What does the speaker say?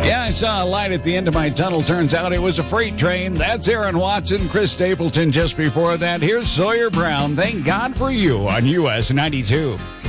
Yeah, I saw a light at the end of my tunnel. Turns out it was a freight train. That's Aaron Watson, Chris Stapleton just before that. Here's Sawyer Brown. Thank God for you on US 92.